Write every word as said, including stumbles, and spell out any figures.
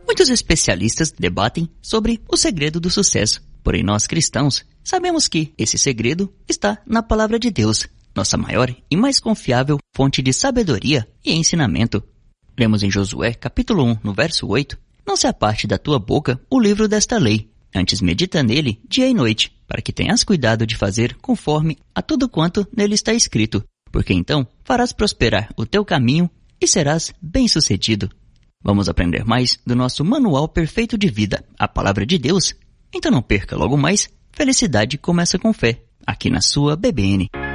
Muitos especialistas debatem sobre o segredo do sucesso. Porém, nós cristãos sabemos que esse segredo está na palavra de Deus, nossa maior e mais confiável fonte de sabedoria e ensinamento. Lemos em Josué, capítulo um, no verso oito, não se aparte da tua boca o livro desta lei, antes medita nele dia e noite, para que tenhas cuidado de fazer conforme a tudo quanto nele está escrito, porque então farás prosperar o teu caminho e serás bem-sucedido. Vamos aprender mais do nosso manual perfeito de vida, a palavra de Deus? Então não perca logo mais. Felicidade começa com fé, aqui na sua B B N.